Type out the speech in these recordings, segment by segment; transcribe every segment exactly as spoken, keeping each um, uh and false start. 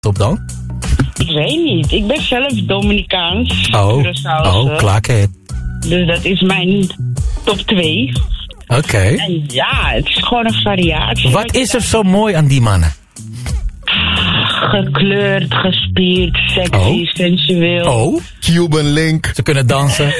op dan? Ik weet niet. Ik ben zelf Dominicaans. Oh, oh klaarheid. Dus dat is mijn top twee. Oké. Okay. En ja, het is gewoon een variatie. Wat is er zo mooi aan die mannen? Gekleurd, gespierd, sexy, oh. sensueel. Oh, Cuban Link. Ze kunnen dansen.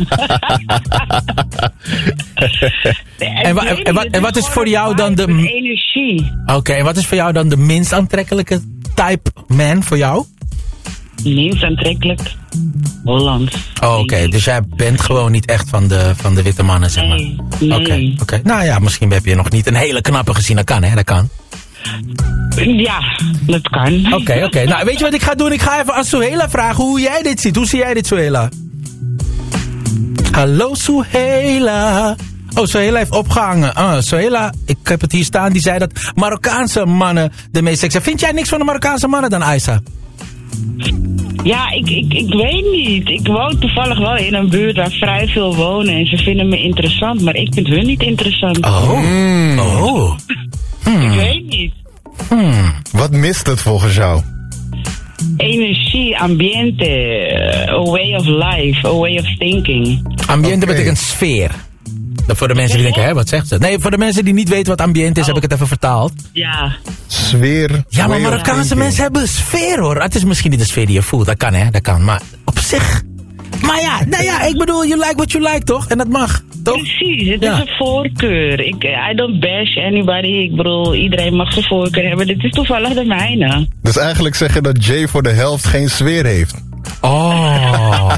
nee, en, wa- en, wat, en wat is voor jou dan de... energie. Oké, okay, en wat is voor jou dan de minst aantrekkelijke type man voor jou? Minst aantrekkelijk? Holland. Oh, oké. Okay. Dus jij bent gewoon niet echt van de, van de witte mannen, zeg maar. Nee, nee. Oké, okay, okay. Nou ja, misschien heb je nog niet een hele knappe gezien. Dat kan, hè? Dat kan. Ja, dat kan. Oké, okay, oké. Okay. Nou, weet je wat ik ga doen? Ik ga even aan Suhela vragen hoe jij dit ziet. Hoe zie jij dit, Suhela? Hallo, Suhela. Oh, Suhela heeft opgehangen. Ah, Suhela, ik heb het hier staan. Die zei dat Marokkaanse mannen de meest sexy. Vind jij niks van de Marokkaanse mannen dan, Aisa? Ja, ik, ik, ik weet niet. Ik woon toevallig wel in een buurt waar vrij veel wonen. En ze vinden me interessant, maar ik vind hun niet interessant. Oh. Mm. Oh. Hmm. Ik weet niet. Hmm. Wat mist het volgens jou? Energie, ambiente, a way of life, a way of thinking. Ambiente okay. betekent sfeer. Voor de mensen die denken, hè, wat zegt ze? Nee, voor de mensen die niet weten wat ambiente is, oh. heb ik het even vertaald. Ja. Sfeer. Ja, maar Marokkaanse mensen hebben sfeer, hoor. Het is misschien niet de sfeer die je voelt, dat kan, hè, dat kan. Maar op zich... Maar ja, nou ja, ik bedoel, you like what you like, toch? En dat mag, toch? Precies, het ja. is een voorkeur. Ik, I don't bash anybody. Ik bedoel, iedereen mag zijn voorkeur hebben. Dit is toevallig de mijne. Dus eigenlijk zeg je dat Jay voor de helft geen sfeer heeft? Oh.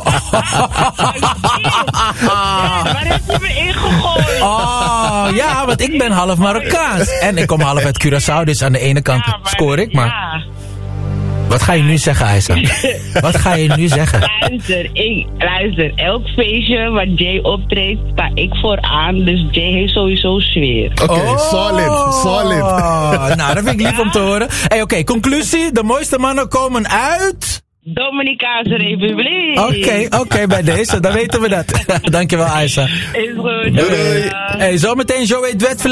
Ja, waar heb je me ingegooid? Oh, ja, want ik ben half Marokkaans. En ik kom half uit Curaçao, dus aan de ene kant ja, maar, scoor ik, maar... Ja. Wat ga je nu zeggen, Aisa? Wat ga je nu zeggen? Luister, ik, luister, elk feestje waar Jay optreedt, sta ik vooraan. Dus Jay heeft sowieso sfeer. Oké, okay, oh. solid, solid. Nou, dat vind ik lief ja. om te horen. Hey, oké, okay, conclusie. De mooiste mannen komen uit... Dominicaanse Republiek. Oké, okay, oké, okay, bij deze. Dan weten we dat. Dankjewel, Aisa. Is goed. Doei. Doei. Hey, zometeen Joey Duet.